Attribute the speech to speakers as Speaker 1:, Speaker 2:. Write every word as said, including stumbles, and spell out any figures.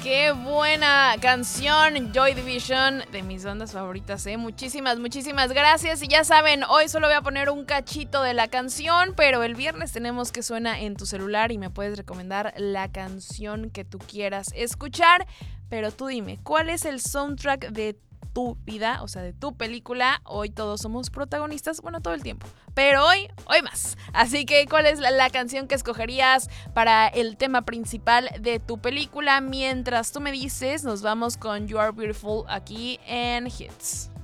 Speaker 1: Qué buena canción, Joy Division, de mis bandas favoritas, ¿eh? Muchísimas, muchísimas gracias. Y ya saben, hoy solo voy a poner un cachito de la canción, pero el viernes tenemos que suena en tu celular y me puedes recomendar la canción que tú quieras escuchar. Pero tú dime, ¿cuál es el soundtrack de tu vida, o sea, de tu película? Hoy todos somos protagonistas, bueno, todo el tiempo, pero hoy, hoy más. Así que, ¿cuál es la, la canción que escogerías para el tema principal de tu película? Mientras tú me dices, nos vamos con You Are Beautiful aquí en Hits.